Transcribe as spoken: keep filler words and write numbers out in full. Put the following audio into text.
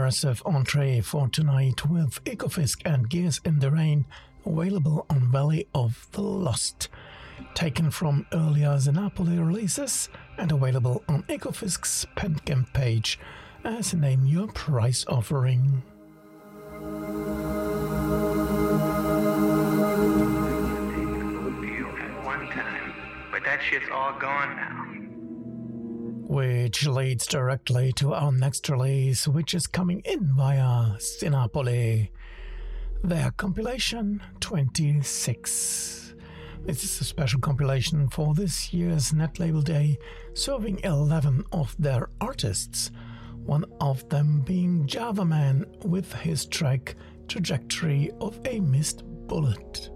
immersive entree for tonight with Ecofisk and Gears in the Rain, available on Valley of the Lost, taken from earlier Xenopoli releases and available on Ecofisk's Bandcamp page as Name Your Price offering. At one time, but that shit's all gone now. Which leads directly to our next release, which is coming in via Xenopoli. Their compilation twenty-six. This is a special compilation for this year's Net Label Day, serving eleven of their artists, one of them being Java Man with his track Trajectory of a Missed Bullet.